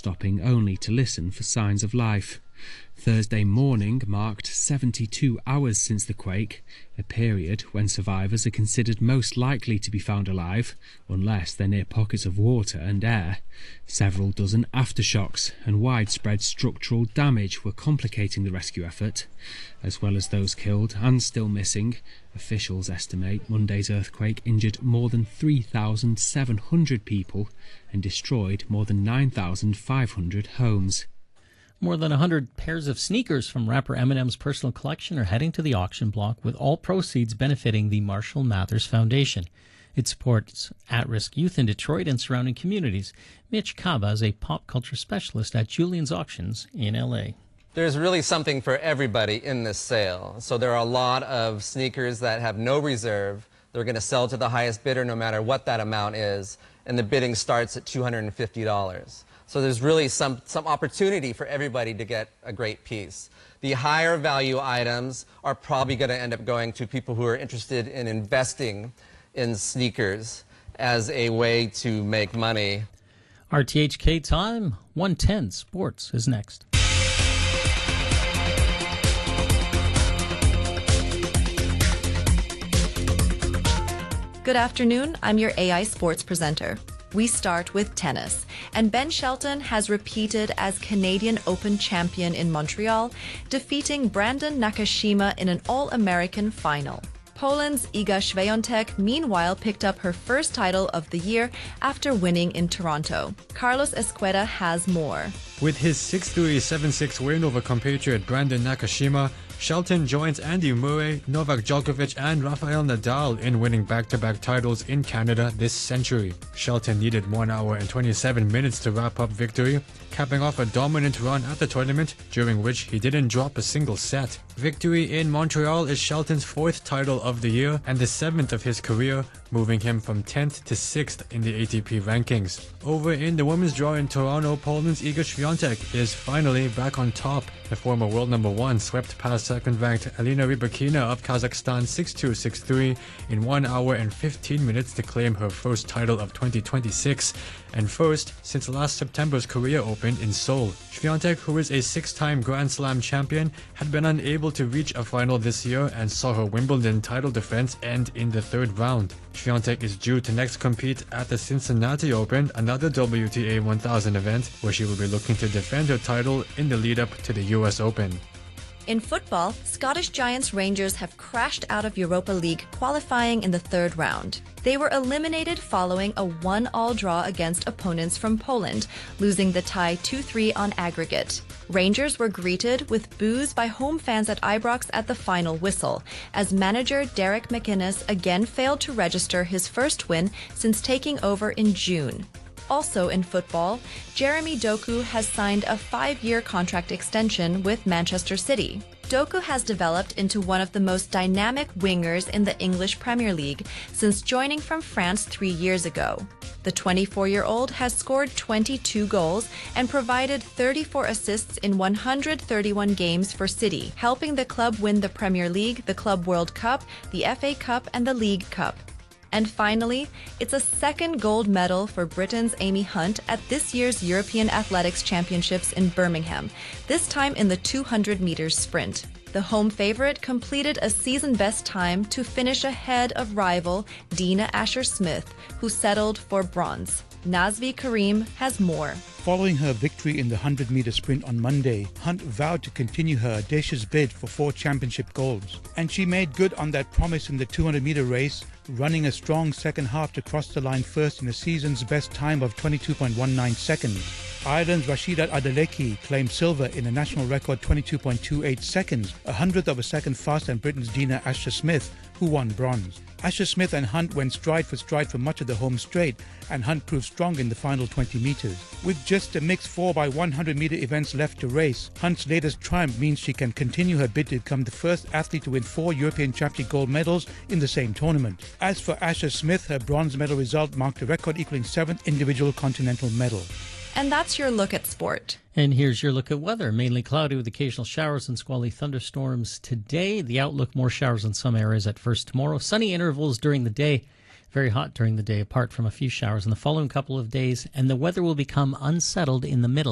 stopping only to listen for signs of life. Thursday morning marked 72 hours since the quake, a period when survivors are considered most likely to be found alive, unless they're near pockets of water and air. Several dozen aftershocks and widespread structural damage were complicating the rescue effort. As well as those killed and still missing, officials estimate Monday's earthquake injured more than 3,700 people and destroyed more than 9,500 homes. More than 100 pairs of sneakers from rapper Eminem's personal collection are heading to the auction block, with all proceeds benefiting the Marshall Mathers Foundation. It supports at-risk youth in Detroit and surrounding communities. Mitch Kaba is a pop culture specialist at Julian's Auctions in L.A. There's really something for everybody in this sale. So there are a lot of sneakers that have no reserve. They're going to sell to the highest bidder no matter what that amount is, and the bidding starts at $250. So there's really some opportunity for everybody to get a great piece. The higher value items are probably going to end up going to people who are interested in investing in sneakers as a way to make money. RTHK time, 1:10 Sports is next. Good afternoon, I'm your AI Sports presenter. We start with tennis, and Ben Shelton has repeated as Canadian Open champion in Montreal, defeating Brandon Nakashima in an All-American final. Poland's Iga Świątek meanwhile picked up her first title of the year after winning in Toronto. Carlos Ezquerra has more. With his 6-3, 7-6 win over compatriot Brandon Nakashima, Shelton joins Andy Murray, Novak Djokovic and Rafael Nadal in winning back-to-back titles in Canada this century. Shelton needed 1 hour and 27 minutes to wrap up victory, capping off a dominant run at the tournament, during which he didn't drop a single set. Victory in Montreal is Shelton's 4th title of the year and the 7th of his career, moving him from 10th to 6th in the ATP rankings. Over in the women's draw in Toronto, Poland's Iga Świątek is finally back on top. The former world number 1 swept past second-ranked Alina Rybakina of Kazakhstan 6-2, 6-3 in 1 hour and 15 minutes to claim her first title of 2026, and first since last September's Korea Open in Seoul. Świątek, who is a 6-time Grand Slam champion, had been unable to reach a final this year and saw her Wimbledon title defense end in the 3rd round. Świątek is due to next compete at the Cincinnati Open, another WTA 1000 event, where she will be looking to defend her title in the lead-up to the US Open. In football, Scottish Giants Rangers have crashed out of Europa League qualifying in the 3rd round. They were eliminated following a 1-1 draw against opponents from Poland, losing the tie 2-3 on aggregate. Rangers were greeted with boos by home fans at Ibrox at the final whistle, as manager Derek McInnes again failed to register his first win since taking over in June. Also in football, Jeremy Doku has signed a 5-year contract extension with Manchester City. Doku has developed into one of the most dynamic wingers in the English Premier League since joining from France 3 years ago. The 24-year-old has scored 22 goals and provided 34 assists in 131 games for City, helping the club win the Premier League, the Club World Cup, the FA Cup and the League Cup. And finally, it's a 2nd gold medal for Britain's Amy Hunt at this year's European Athletics Championships in Birmingham, this time in the 200 meters sprint. The home favorite completed a season-best time to finish ahead of rival Dina Asher-Smith, who settled for bronze. Nazvi Karim has more. Following her victory in the 100-meter sprint on Monday, Hunt vowed to continue her audacious bid for 4 championship golds. And she made good on that promise in the 200-meter race, running a strong second half to cross the line first in the season's best time of 22.19 seconds. Ireland's Rashida Adeleke claimed silver in a national record 22.28 seconds, a hundredth of a second faster than Britain's Dina Asher-Smith, who won bronze. Asher-Smith and Hunt went stride for much of the home straight, and Hunt proved strong in the final 20 meters. With just the mixed 4x100-meter events left to race, Hunt's latest triumph means she can continue her bid to become the first athlete to win 4 European Championship gold medals in the same tournament. As for Asher-Smith, her bronze medal result marked a record equaling 7th individual continental medal. And that's your look at sport. And here's your look at weather. Mainly cloudy with occasional showers and squally thunderstorms today. The outlook, more showers in some areas at first tomorrow. Sunny intervals during the day. Very hot during the day, apart from a few showers in the following couple of days. And the weather will become unsettled in the middle.